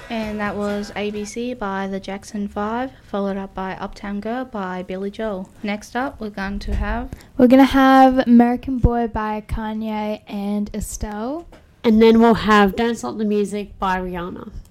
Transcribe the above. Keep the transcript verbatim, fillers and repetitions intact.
And that was A B C by the Jackson five, followed up by Uptown Girl by Billy Joel. Next up, we're going to have... We're going to have American Boy by Kanye and Estelle. And then we'll have Don't Stop the Music by Rihanna.